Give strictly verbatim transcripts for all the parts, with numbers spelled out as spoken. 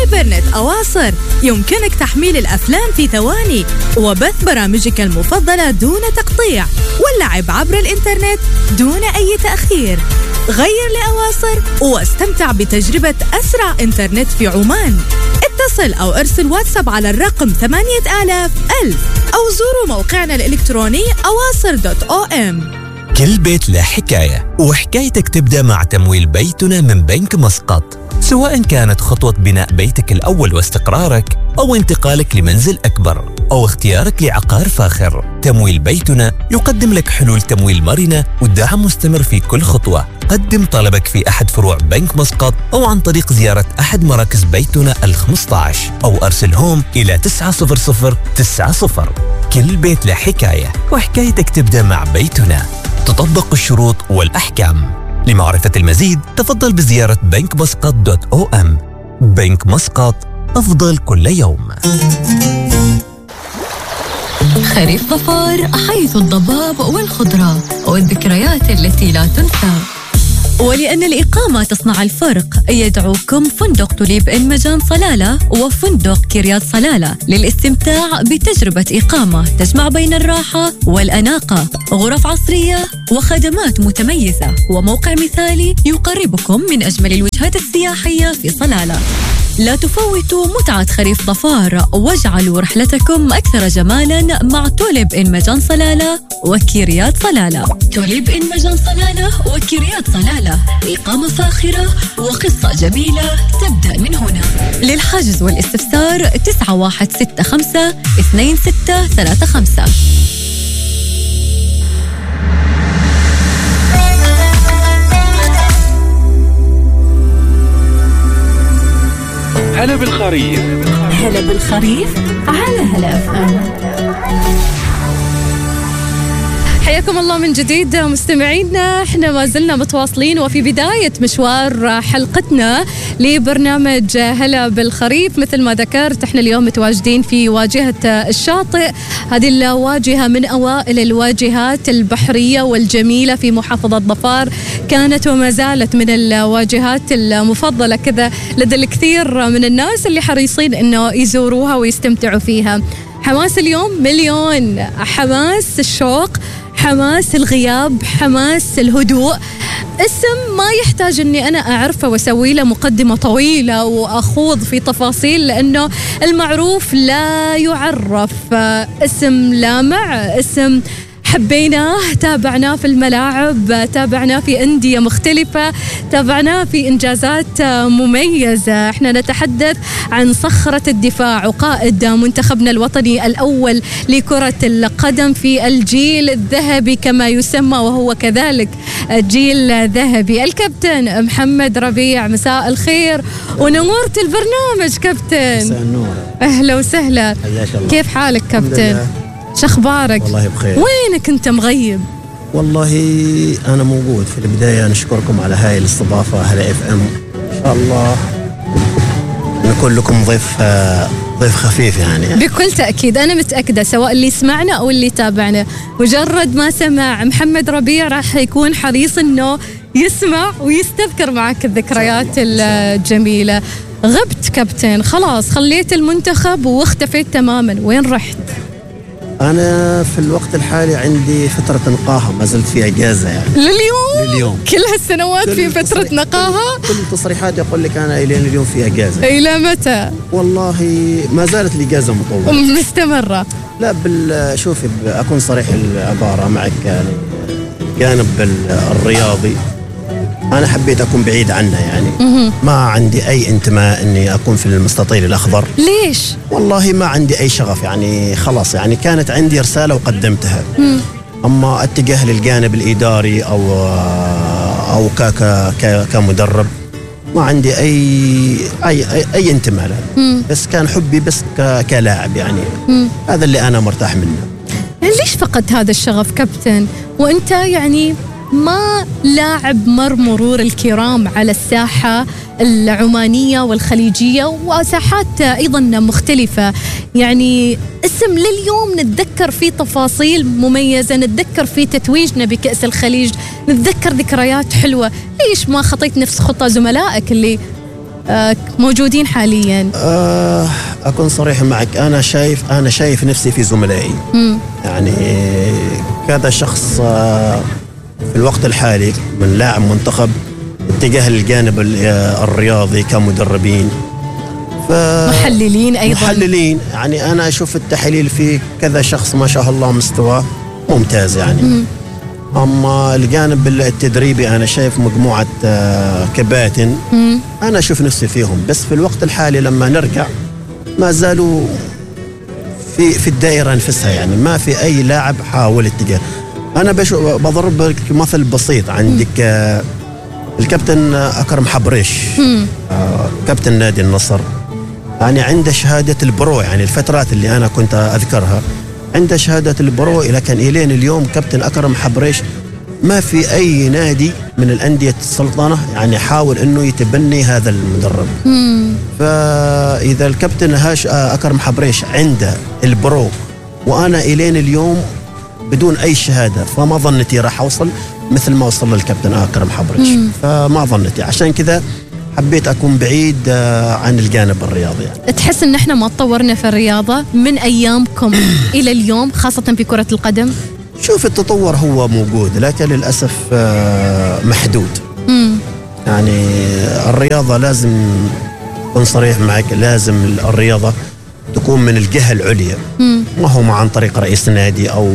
فايبرنت أواصر يمكنك تحميل الأفلام في ثواني وبث برامجك المفضلة دون تقطيع واللعب عبر الإنترنت دون أي تأخير. غير لأواصر واستمتع بتجربة أسرع إنترنت في عمان. اتصل أو ارسل واتساب على الرقم ثمانية آلاف ألف أو زوروا موقعنا الإلكتروني أواصر دوت أو إم. كل بيت له حكاية، وحكايتك تبدأ مع تمويل بيتنا من بنك مسقط. سواء كانت خطوة بناء بيتك الأول واستقرارك، أو انتقالك لمنزل أكبر، أو اختيارك لعقار فاخر، تمويل بيتنا يقدم لك حلول تمويل مرنة ودعم مستمر في كل خطوة. قدم طلبك في أحد فروع بنك مسقط أو عن طريق زيارة أحد مراكز بيتنا الخمسة عشر أو أرسلهم إلى تسعة صفر صفر تسعة صفر. كل بيت له حكاية، وحكايتك تبدأ مع بيتنا. تطبق الشروط والأحكام. لمعرفة المزيد تفضل بزيارة بنك مسقط دوت أو إم. بنك مسقط، أفضل كل يوم. خريف ظفار، حيث الضباب والخضرة والذكريات التي لا تنسى. ولأن الإقامة تصنع الفرق، يدعوكم فندق توليب إن مجان صلالة وفندق كريات صلالة للاستمتاع بتجربة إقامة تجمع بين الراحة والأناقة. غرف عصرية وخدمات متميزة وموقع مثالي يقربكم من أجمل الوجهات السياحية في صلالة. لا تفوتوا متعة خريف ظفار، واجعلوا رحلتكم أكثر جمالاً مع توليب إن مجان صلالة وكريات صلالة. توليب إن مجان صلالة وكريات صلالة، إقامة فاخرة وقصة جميلة تبدأ من هنا. للحجز والاستفسار تسعة واحد ستة خمسة اثنين ستة ثلاثة خمسة. هلا بالخريف. هلا بالخريف على هلا أف أم. حياكم الله من جديد مستمعينا، احنا ما زلنا متواصلين وفي بداية مشوار حلقتنا لبرنامج هلا بالخريف. مثل ما ذكرت احنا اليوم متواجدين في واجهة الشاطئ. هذه الواجهة من أوائل الواجهات البحرية والجميلة في محافظة ظفار، كانت وما زالت من الواجهات المفضلة كذا لدى الكثير من الناس اللي حريصين انه يزوروها ويستمتعوا فيها. حماس اليوم مليون، حماس الشوق، حماس الغياب، حماس الهدوء. اسم ما يحتاج اني انا اعرفه واسوي له مقدمه طويله واخوض في تفاصيل، لانه المعروف لا يعرف. اسم لامع، اسم حبيناه، تابعناه في الملاعب، تابعناه في أندية مختلفة، تابعناه في إنجازات مميزة. احنا نتحدث عن صخرة الدفاع وقائد منتخبنا الوطني الأول لكرة القدم في الجيل الذهبي كما يسمى، وهو كذلك جيل ذهبي، الكابتن محمد ربيع. مساء الخير ونورت البرنامج كابتن. مساء النور. أهلا وسهلا. كيف حالك كابتن؟ شخبارك؟ والله بخير. وينك انت مغيب؟ والله انا موجود. في البدايه نشكركم على هاي الاستضافه هلا اف ام. ان شاء الله نكون لكم ضيف ضيف خفيف يعني. بكل تاكيد انا متاكده، سواء اللي سمعنا او اللي تابعنا، مجرد ما سمع محمد ربيع راح يكون حريص انه يسمع ويستذكر معك الذكريات الجميله. غبت كابتن، خلاص خليت المنتخب واختفيت تماما، وين رحت؟ أنا في الوقت الحالي عندي فترة نقاهة، ما زلت في إجازة يعني. لليوم؟ لليوم. كل هالسنوات في فترة نقاهة؟ كل التصريحات يقول لك أنا إلى اليوم في إجازة. إلى متى؟ والله ما زالت الإجازة مطولة. مستمرة؟ لا بال شوفي أكون صريح العبارة معك يعني. جانب الرياضي أنا حبيت أكون بعيد عنه يعني. ما عندي أي انتماء إني أكون في المستطيل الأخضر. ليش؟ والله ما عندي أي شغف يعني، خلاص يعني كانت عندي رسالة وقدمتها. مم. أما أتجه للجانب الإداري أو أو ك ك كمدرب ما عندي أي أي أي, أي انتماء له. بس كان حبي بس ك كلاعب يعني. مم. هذا اللي أنا مرتاح منه. ليش فقدت هذا الشغف كابتن وأنت يعني ما لاعب مر مرور الكرام على الساحة العمانية والخليجية وساحات أيضا مختلفة؟ يعني اسم لليوم نتذكر فيه تفاصيل مميزة، نتذكر فيه تتويجنا بكأس الخليج، نتذكر ذكريات حلوة. ليش ما خطيت نفس خطى زملائك اللي آه موجودين حاليا؟ آه أكون صريح معك، أنا شايف أنا شايف نفسي في زملائي. مم. يعني كذا شخص آه في الوقت الحالي من لاعب منتخب اتجاه الجانب الرياضي كمدربين، محللين أيضا. محللين يعني أنا أشوف التحليل في كذا شخص ما شاء الله مستواه ممتاز يعني. مم. أما الجانب التدريبي أنا شايف مجموعة كباتن مم. أنا أشوف نفسي فيهم، بس في الوقت الحالي لما نرجع ما زالوا في في الدائرة نفسها، يعني ما في أي لاعب حاول اتجاه. أنا بضرب لك مثل بسيط، عندك مم. الكابتن أكرم حبريش آه كابتن نادي النصر، يعني عنده شهادة البرو، يعني الفترات اللي أنا كنت أذكرها عنده شهادة البرو، لكن إلين اليوم كابتن أكرم حبريش ما في أي نادي من الأندية السلطنة يعني حاول أنه يتبني هذا المدرب. مم. فإذا الكابتن هاش أكرم حبريش عنده البرو وأنا إلين اليوم بدون أي شهادة، فما ظنتي راح أوصل مثل ما وصل الكابتن أكرم حبريش. مم. فما ظنتي، عشان كذا حبيت أكون بعيد عن الجانب الرياضي يعني. تحس إن إحنا ما تطورنا في الرياضة من أيامكم إلى اليوم خاصة في كرة القدم؟ شوف التطور هو موجود لكن للأسف محدود. مم. يعني الرياضة لازم أكون صريح معك، لازم الرياضة تكون من الجهة العليا، مم. ما هو عن طريق رئيس نادي أو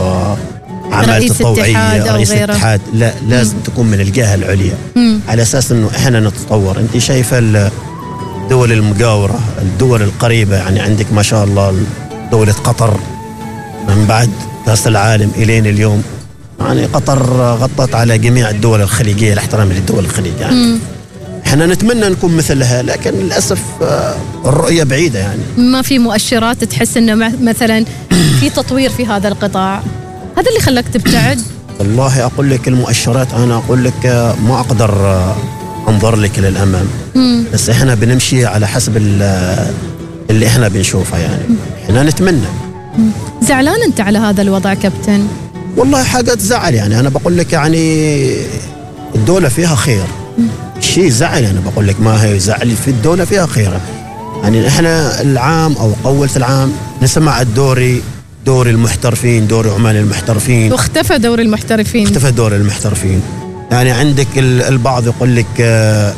عمل تطوعية رئيس اتحاد، لا لازم مم. تكون من الجهة العليا. مم. على أساس أنه إحنا نتطور. أنت شايفة الدول المجاورة، الدول القريبة، يعني عندك ما شاء الله دولة قطر من بعد كأس العالم إلين اليوم، يعني قطر غطت على جميع الدول الخليجية، الاحترام للدول الخليج يعني. مم. احنا نتمنى نكون مثلها لكن للأسف الرؤية بعيدة يعني. ما في مؤشرات تحس انه مثلا في تطوير في هذا القطاع؟ هذا اللي خلاك تبتعد؟ والله أقول لك المؤشرات، أنا أقول لك ما أقدر أنظر لك للأمام. مم. بس احنا بنمشي على حسب اللي احنا بنشوفه يعني. احنا نتمنى. مم. زعلان أنت على هذا الوضع كابتن؟ والله حاجة تزعل يعني. أنا بقول لك يعني الدولة فيها خير. مم. شيء زعل، أنا بقول لك ما هي زعل، في الدولة فيها خير يعني. إحنا العام أو قولة العام نسمع الدوري دوري المحترفين، دوري عمان المحترفين، واختفى دوري المحترفين. اختفى دوري المحترفين يعني. عندك البعض يقول لك آآ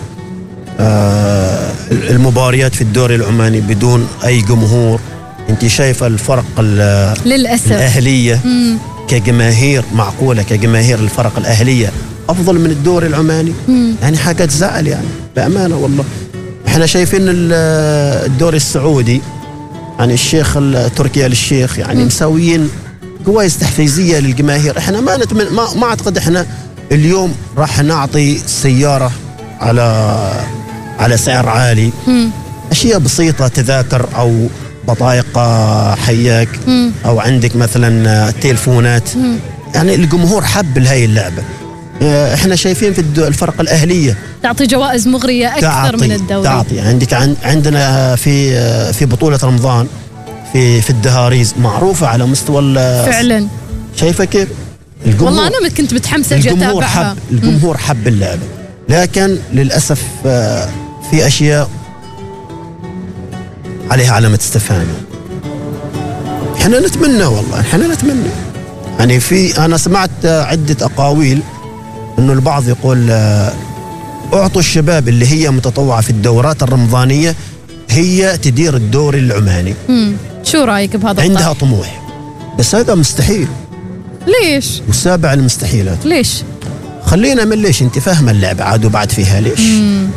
آآ المباريات في الدوري العماني بدون أي جمهور. أنت شايفة الفرق للأسف الأهلية مم. كجماهير معقولة، كجماهير الفرق الأهلية أفضل من الدوري العماني. مم. يعني حاجة تزعل يعني بأمانة والله. احنا شايفين الدوري السعودي يعني الشيخ تركيا للشيخ يعني مم. مسويين جوائز تحفيزية للجماهير. احنا ما نتمنى، ما, ما أعتقد احنا اليوم راح نعطي سيارة على على سعر عالي. مم. أشياء بسيطة، تذاكر أو بطايق حياك مم. أو عندك مثلا تليفونات. مم. يعني الجمهور حب لهي اللعبة. احنا شايفين في الفرق الأهلية تعطي جوائز مغرية أكثر تعطي من الدوري. تعطي عندك عندنا في في بطولة رمضان في في الدهاريز معروفة على مستوى فعلا. شايفة كيف والله أنا كنت متحمسة أجي أتابعها. حب الجمهور حب اللعبة، لكن للأسف في أشياء عليها علامة استفهام. احنا نتمنى والله احنا نتمنى يعني. في أنا سمعت عدة أقاويل إنه البعض يقول أعطوا الشباب اللي هي متطوعة في الدورات الرمضانية هي تدير الدوري العماني. امم شو رأيك بهذا؟ عندها طموح، بس هذا مستحيل. ليش؟ وسابع المستحيلات. ليش؟ خلينا من ليش، انت فاهمة اللعبة عاد وبعد فيها ليش. مم.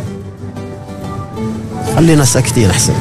خلينا ساكتين أحسن.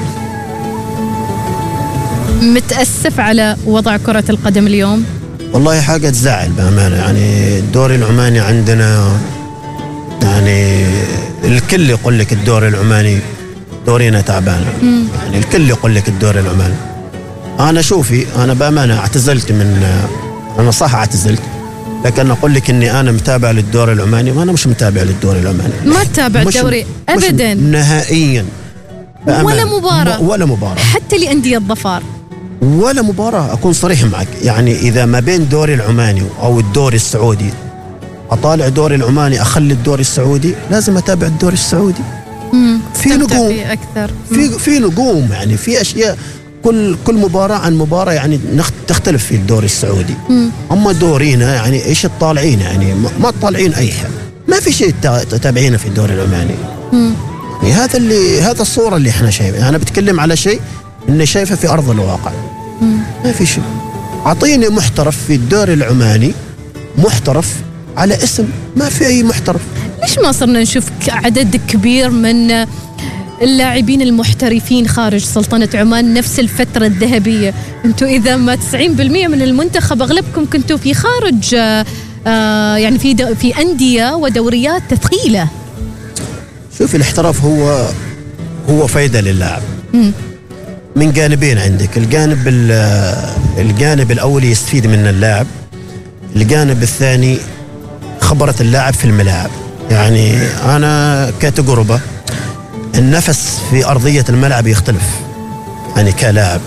متأسف على وضع كرة القدم اليوم؟ والله حاجة تزعل بأمانة يعني. الدوري العماني عندنا يعني الكل يقول لك الدوري العماني دورينا تعبانة. مم. يعني الكل يقول لك الدوري العماني. أنا شوفي أنا بأمانة اعتزلت من، أنا صح اعتزلت، لكن أقول لك إني أنا متابع للدوري العماني وأنا مش متابع للدوري العماني. ما تتابع الدوري أبدا نهائيا ولا مباراة ولا مباراة حتى لأندية الظفار ولا مباراة. أكون صريح معك يعني. إذا ما بين الدوري العماني أو الدوري السعودي أطالع الدوري العماني أخلي الدوري السعودي، لازم أتابع الدوري السعودي. مم. في في نجوم اكثر، في في نجوم يعني في اشياء. كل كل مباراه عن مباراه يعني تختلف في الدوري السعودي. مم. اما دورينا يعني ايش الطالعين يعني ما طالعين اي حاجه، ما في شيء تتابعينه في الدوري العماني. مم. يعني هذا اللي هذا الصوره اللي احنا شايفها. انا بتكلم على شيء اني شايفه في ارض الواقع. مم. ما في شيء. اعطيني محترف في الدوري العماني، محترف على اسم، ما في اي محترف. ليش ما صرنا نشوف عدد كبير من اللاعبين المحترفين خارج سلطنة عمان نفس الفترة الذهبية؟ انتم اذا ما تسعين بالمئة من المنتخب اغلبكم كنتوا في خارج آه يعني في في اندية ودوريات ثقيلة. شوف الاحتراف هو هو فايدة للاعب من جانبين. عندك الجانب الجانب الاول يستفيد من اللاعب، الجانب الثاني خبرة اللاعب في الملاعب. يعني انا كتجربة النفس في أرضية الملعب يختلف يعني كلاعب.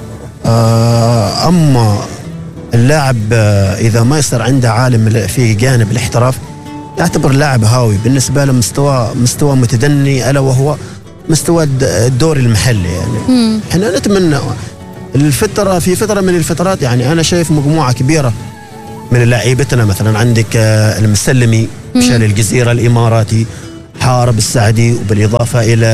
أما اللاعب إذا ما يصير عنده عالم في جانب الاحتراف يعتبر لاعب هاوي بالنسبة له، مستوى مستوى متدني ألا وهو مستوى الدوري المحلي. يعني احنا نتمنى الفترة في فترة من الفترات، يعني أنا شايف مجموعة كبيرة من لاعيبتنا. مثلا عندك المسلمي مشان الجزيرة الإماراتي، حارب السعدي، وبالإضافة إلى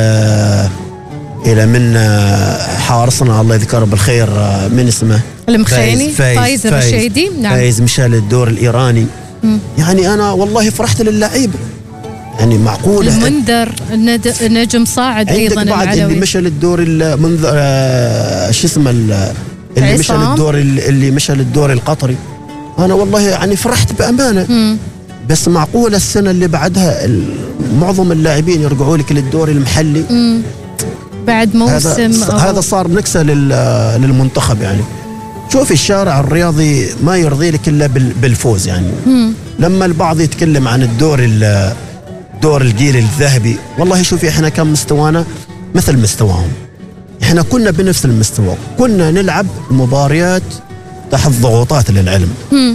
إلى من حارسنا الله يذكره بالخير من اسمه المخيني فايز, فايز الرشيدي. نعم. فايز مشال الدور الإيراني. مم. يعني أنا والله فرحت للعيبة. يعني معقولة المنذر النجم صاعد أيضا بعد العلوي اللي مشى الدور المنذر آه شو اسمه اللي مشى الدور اللي مشى الدور القطري. أنا والله يعني فرحت بأمانة. مم. بس معقولة السنة اللي بعدها معظم اللاعبين يرجعوا لك للدور المحلي. مم. بعد موسم هذا, هذا صار نكسة للمنتخب. يعني شوف الشارع الرياضي ما يرضي لك إلا بالفوز. يعني مم. لما البعض يتكلم عن الدور دور الجيل الذهبي، والله شوفي احنا كان مستوانا مثل مستواهم، احنا كنا بنفس المستوى، كنا نلعب مباريات تحت ضغوطات للعلم. مم.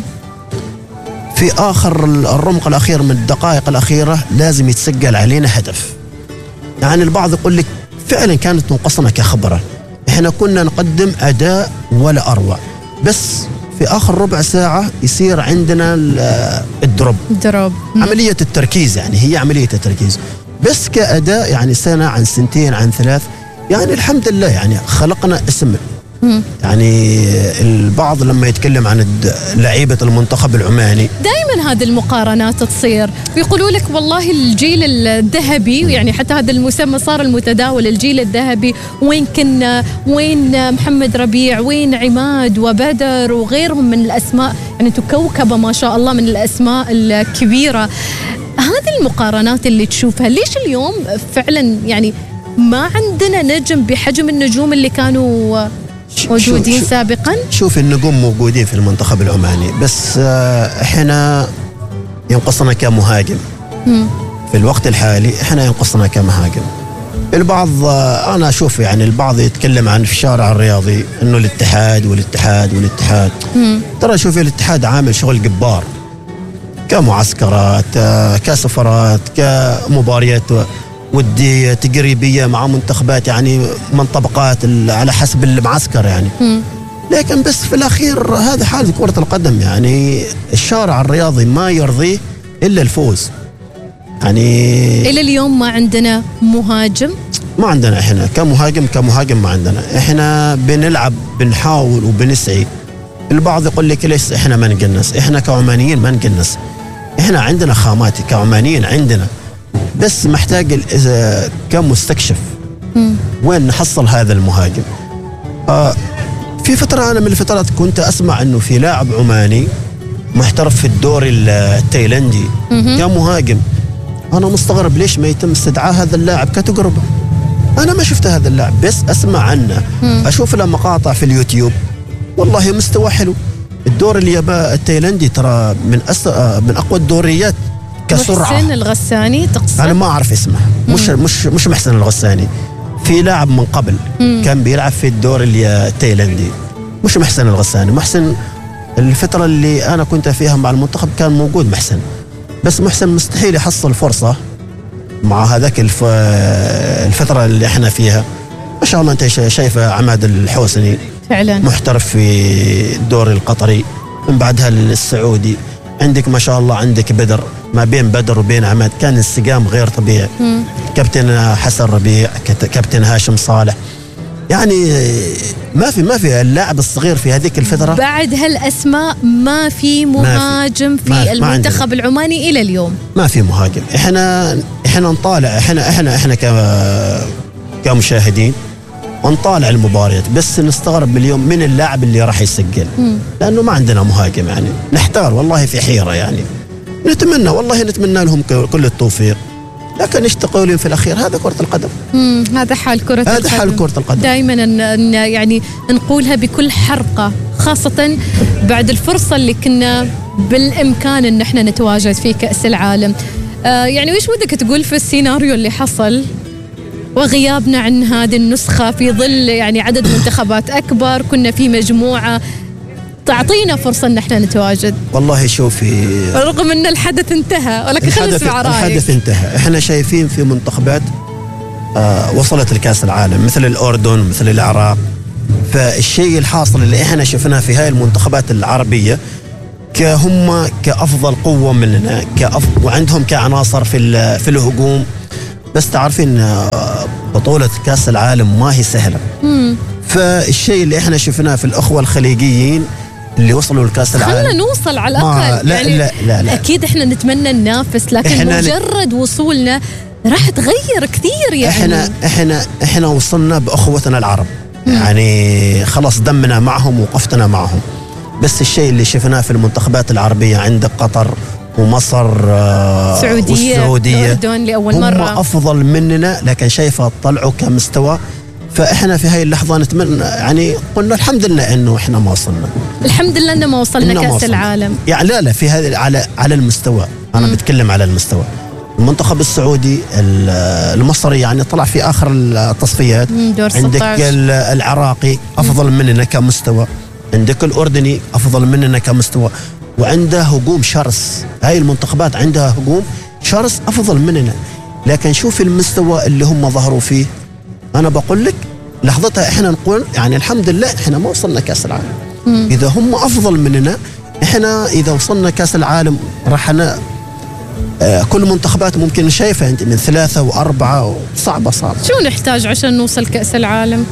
في آخر الرمق الأخير من الدقائق الأخيرة لازم يتسجل علينا هدف. يعني البعض يقول لك فعلا كانت تنقصنا كخبرة، احنا كنا نقدم أداء ولا أروع، بس في آخر ربع ساعة يصير عندنا الدروب الدروب عملية التركيز. يعني هي عملية التركيز، بس كأداء يعني سنة عن سنتين عن ثلاث يعني الحمد لله يعني خلقنا اسم. مم. يعني البعض لما يتكلم عن لعيبة المنتخب العماني دائما هذه المقارنات تصير، ويقولوا لك والله الجيل الذهبي، يعني حتى هذا المسمى صار المتداول، الجيل الذهبي وين كنا، وين محمد ربيع، وين عماد وبدر وغيرهم من الأسماء. يعني انتم كوكبة ما شاء الله من الأسماء الكبيرة. هذه المقارنات اللي تشوفها ليش اليوم فعلا يعني ما عندنا نجم بحجم النجوم اللي كانوا موجودين شوف سابقا؟ شوف النجوم موجودين في المنتخب العماني، بس احنا ينقصنا كمهاجم. مم. في الوقت الحالي احنا ينقصنا كمهاجم. البعض انا اشوف يعني البعض يتكلم عن في الشارع الرياضي انه الاتحاد والاتحاد والاتحاد. مم. ترى شوفي الاتحاد عامل شغل جبار كمعسكرات، كسفرات، كمباريات ودية تقريبية مع منتخبات يعني من طبقات على حسب المعسكر يعني. م. لكن بس في الأخير هذا حال كرة القدم. يعني الشارع الرياضي ما يرضيه إلا الفوز. يعني إلى اليوم ما عندنا مهاجم، ما عندنا إحنا كمهاجم كمهاجم ما عندنا. إحنا بنلعب بنحاول وبنسعي. البعض يقول لك ليش إحنا ما نقنص، إحنا كعمانيين ما نقنص، إحنا عندنا خامات كعمانيين عندنا، بس محتاج كم مستكشف مم. وين نحصل هذا المهاجم. آه في فترة أنا من الفترات كنت أسمع أنه في لاعب عماني محترف في الدور التايلندي كمهاجم. أنا مستغرب ليش ما يتم استدعاء هذا اللاعب كتجربة. أنا ما شفت هذا اللاعب، بس أسمع عنه، مم. أشوف له مقاطع في اليوتيوب، والله مستوى حلو. الدور الياباني التايلندي ترى من أس... من أقوى الدوريات كسرعة. محسن الغساني تقصد؟ أنا ما أعرف اسمه. مش مش مش محسن الغساني، في لاعب من قبل مم. كان بيلعب في الدور التايلندي، مش محسن الغساني. محسن الفترة اللي أنا كنت فيها مع المنتخب كان موجود محسن، بس محسن مستحيل يحصل فرصة مع هذاك الف... الفترة اللي احنا فيها ما شاء الله. انت شايفة عماد الحوسني فعلا محترف في الدوري القطري، من بعدها السعودي. عندك ما شاء الله عندك بدر، ما بين بدر وبين عماد كان انسجام غير طبيعي. م. كابتن حسن ربيع، كابتن هاشم صالح، يعني ما في ما في اللاعب الصغير في هذيك الفترة. بعد هالأسماء ما في مهاجم ما في, ما في المنتخب العماني إلى اليوم. ما في مهاجم. احنا احنا نطالع احنا احنا احنا ك كمشاهدين ونطالع المباريات، بس نستغرب من اليوم من اللاعب اللي راح يسجل، م. لأنه ما عندنا مهاجم. يعني نحتار والله في حيرة. يعني نتمنى والله نتمنى لهم كل التوفيق، لكن يشتغلون في الأخير. هذا كرة القدم. امم هذا حال كرة هذا القدم. هذا حال كرة القدم. دائما ان يعني نقولها بكل حرقة، خاصة بعد الفرصة اللي كنا بالإمكان ان احنا نتواجد في كأس العالم. آه يعني ويش ودك تقول في السيناريو اللي حصل وغيابنا عن هذه النسخة في ظل يعني عدد منتخبات أكبر، كنا في مجموعة تعطينا فرصة ان احنا نتواجد؟ والله شوفي، رغم ان الحدث انتهى، ولكن خلينا نسمع رأيك. الحدث انتهى. احنا شايفين في منتخبات آه وصلت لكأس العالم مثل الأردن مثل العراق. فالشيء الحاصل اللي احنا شفناه في هاي المنتخبات العربية كهم كأفضل قوة مننا، كأفضل وعندهم كعناصر في في الهجوم. بس تعرفين بطولة كأس العالم ما هي سهلة. مم. فالشيء اللي احنا شفناه في الأخوة الخليجيين اللي وصلوا لكأس العالم، خلنا نوصل على الأقل. لا, يعني لا, لا, لا أكيد احنا نتمنى ننافس، لكن مجرد وصولنا راح تغير كثير. يعني احنا احنا احنا وصلنا بأخوتنا العرب. مم. يعني خلاص دمنا معهم وقفتنا معهم. بس الشيء اللي شفناه في المنتخبات العربية عندك قطر ومصر سعودية والسعودية الأردن لأول مرة هم أفضل مننا، لكن شايفة طلعوا كمستوى. فإحنا في هاي اللحظة نتمنى، يعني قلنا الحمد لله إنه إحنا ما وصلنا. الحمد لله إنه ما وصلنا كأس وصلنا. العالم. يعني لا لا في هذا على على المستوى. أنا م. بتكلم على المستوى. المنتخب السعودي المصري يعني طلع في آخر التصفيات. عندك العراقي أفضل مننا كمستوى، عندك الأردني أفضل مننا كمستوى، وعنده هجوم شرس. هاي المنتخبات عندها هجوم شرس أفضل مننا. لكن شوف المستوى اللي هم ظهروا فيه. أنا بقول لك لحظتها إحنا نقول يعني الحمد لله إحنا ما وصلنا كأس العالم. مم. إذا هم أفضل مننا، إحنا إذا وصلنا كأس العالم راح ن... آه كل منتخبات ممكن شايفة أنت من ثلاثة وأربعة، صعبة صعبة. شو نحتاج عشان نوصل كأس العالم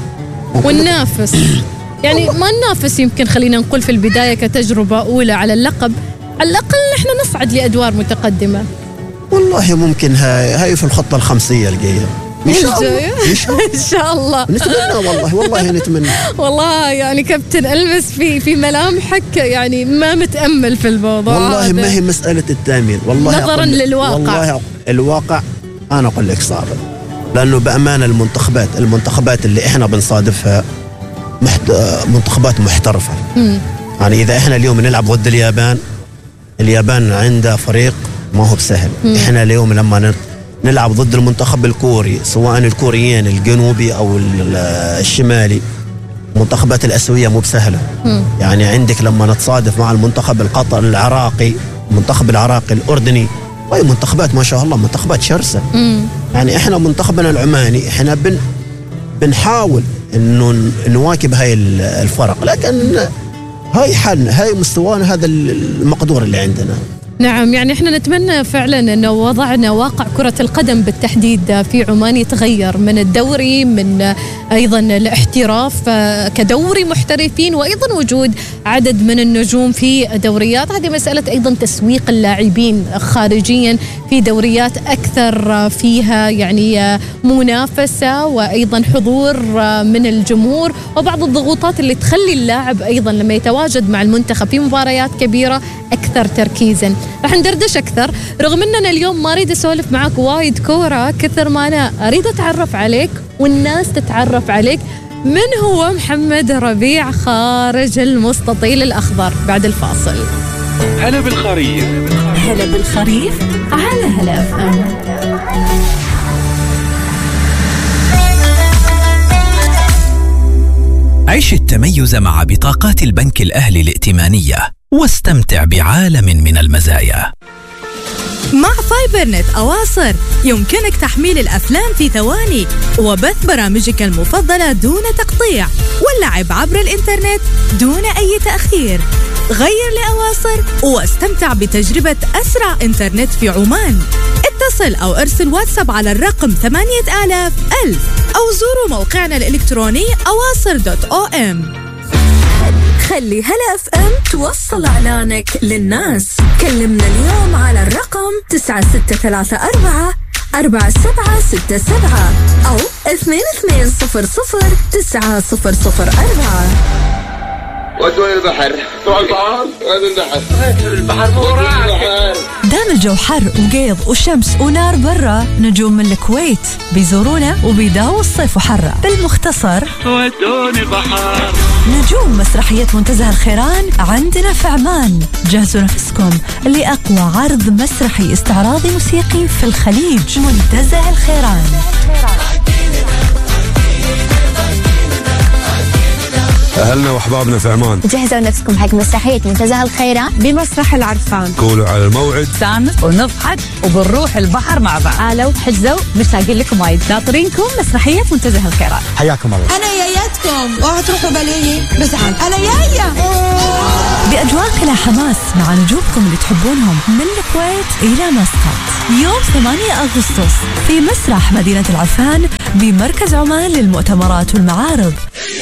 وننافس؟ يعني ما ننافس، يمكن خلينا نقول في البداية كتجربة أولى على اللقب، على الأقل نحن نصعد لأدوار متقدمة. والله ممكن هاي هاي في الخطة الخمسية الجاية إن شاء الله. إن شاء الله, إن شاء الله. نتمنى والله والله نتمنى. والله يعني كابتن ألمس في في ملامحك يعني ما متأمل في الموضوع. والله ما هي مسألة التأمين، والله نظرا للواقع. والله الواقع أنا أقول لك صعب، لأنه بأمانة المنتخبات المنتخبات اللي إحنا بنصادفها محت... منتخبات محترفة. مم. يعني إذا إحنا اليوم نلعب ضد اليابان، اليابان عندها فريق ما هو بسهل. مم. إحنا اليوم لما نلعب ضد المنتخب الكوري، سواء الكوريين الجنوبي أو الشمالي، المنتخبات الأسيوية مو بسهلة. مم. يعني عندك لما نتصادف مع المنتخب القطري العراقي، المنتخب العراقي الأردني، وهي منتخبات ما شاء الله منتخبات شرسة. مم. يعني إحنا منتخبنا العماني إحنا بن بنحاول إنه نواكب هاي الفرق، لكن هاي حالنا، هاي مستوانا، هذا المقدور اللي عندنا. نعم، يعني احنا نتمنى فعلا انه وضعنا واقع كرة القدم بالتحديد في عمان يتغير، من الدوري، من ايضا الاحتراف كدوري محترفين، وايضا وجود عدد من النجوم في دوريات. هذه مسألة ايضا تسويق اللاعبين خارجيا في دوريات اكثر فيها يعني منافسة، وايضا حضور من الجمهور، وبعض الضغوطات اللي تخلي اللاعب ايضا لما يتواجد مع المنتخب في مباريات كبيرة اكثر تركيزا. راح ندردش أكثر، رغم أننا اليوم ما أريد أسولف معاك وايد كورة كثر ما أنا أريد أتعرف عليك والناس تتعرف عليك. من هو محمد ربيع خارج المستطيل الأخضر؟ بعد الفاصل. هلا بالخريف. هلا بالخريف على هلا أف أم. عيش التميز مع بطاقات البنك الأهلي الائتمانية واستمتع بعالم من المزايا. مع فايبر نت أواصر يمكنك تحميل الأفلام في ثواني وبث برامجك المفضلة دون تقطيع واللعب عبر الإنترنت دون أي تأخير. غير لأواصر واستمتع بتجربة أسرع إنترنت في عمان. اتصل أو ارسل واتساب على الرقم ثمانية آلاف ألف أو زوروا موقعنا الإلكتروني أواصر دوت أو إم. خلي هلا اف ام توصل اعلانك للناس. كلمنا اليوم على الرقم تسعة ستة ثلاثة أربعة أربعة سبعة ستة سبعة أو اثنين اثنين صفر صفر تسعة صفر صفر أربعة. وين البحر؟ البحر؟ وين البحر؟ البحر مو راكد. دام الجو حر وقيض وشمس ونار برا، نجوم من الكويت بيزورونا وبيداووا الصيف وحرة. بالمختصر ودوني البحر. نجوم مسرحية منتزه الخيران عندنا في عمان. جهزوا نفسكم لأقوى عرض مسرحي استعراضي موسيقي في الخليج. منتزه الخيران. أهلنا وأحبابنا في عمان، جهزوا نفسكم حق مسرحية منتزه الخيران بمسرح العرفان. قولوا على الموعد، سامس ونضحك وبنروح البحر مع بعض. قالوا حجزوا مشتاقين لكم وايد. ناطرينكم مسرحية منتزه الخيران. حياكم الله. أنا ياياتكم وهتروحوا بلية بزعل. أنا يايا بأجواء كلها حماس مع نجومكم اللي تحبونهم من الكويت إلى مسقط. يوم ثمانية أغسطس في مسرح مدينة العرفان بمركز عمان للمؤتمرات والمعارض.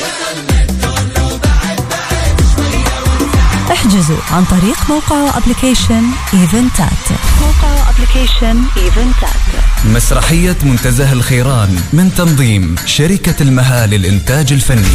احجزوا عن طريق موقع وابليكيشن ايفنتات. موقع وابليكيشن ايفنتات. مسرحية منتزه الخيران من تنظيم شركة المها للإنتاج الفني.